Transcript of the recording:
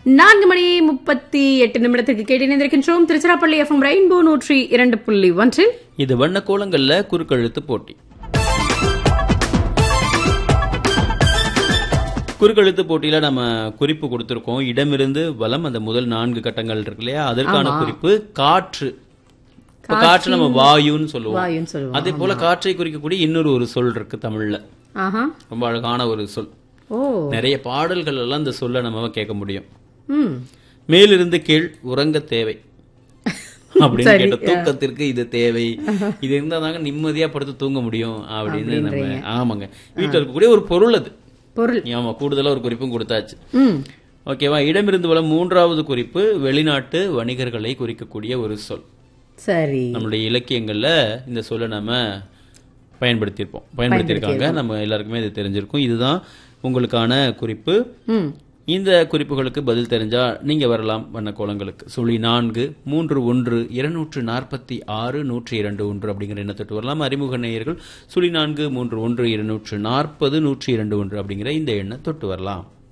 4:38 கேட்டிருக்கின்றோம். Tiruchirappalli FM rainbow 102.1. இது வண்ண கோலங்கள்ல குறுக்கெழுத்து போட்டி. குறுக்கெழுத்து போட்டியில நம்ம குறிப்பு கொடுத்திருக்கோம். இடமிருந்து வலம், அந்த முதல் 4 கட்டங்கள் இருக்கு இல்லையா, அதற்கான குறிப்பு காற்று. காற்று நம்ம வாயுன்னு சொல்லுவோம். அதே போல காற்றை குறிக்கக்கூடிய இன்னொரு ஒரு சொல் இருக்கு தமிழ்ல. ரொம்ப அழகான ஒரு சொல். நிறைய பாடல்கள் எல்லாம் இந்த சொல்ல நம்ம கேட்க முடியும். மேலிருந்து கீழ் உறங்க தேவை அப்படின்னு கேட்ட, தூக்கத்திற்கு இது தேவை, இது இருந்தா தாங்க நிம்மதியா படுத்து தூங்க முடியும் அப்படின்னு நம்ம. ஆமாங்க, வீட்டுல இருக்கக்கூடிய ஒரு பொருள் அது. ஆமா, கூடுதலா ஒரு குறிப்பும் கொடுத்தாச்சு. ஓகேவா. இடமிருந்து வளம் 3வது குறிப்பு வெளிநாட்டு வணிகர்களை குறிக்கக்கூடிய ஒரு சொல். சரி, நம்மளுடைய இலக்கியங்கள்ல இந்த சொல்ல நம்ம பயன்படுத்தியிருக்காங்க. நம்ம எல்லாருக்குமே இது தெரிஞ்சிருக்கும். இதுதான் உங்களுக்கான குறிப்பு. இந்த குறிப்புகளுக்கு பதில் தெரிஞ்சா நீங்க வரலாம் வண்ண கோலங்களுக்கு. 0431-246-102 அப்படிங்கிற எண்ணத்தொட்டு வரலாம். அறிமுக நேயர்கள் 0431-240-102 அப்படிங்கிற இந்த எண்ணை தொட்டு வரலாம்.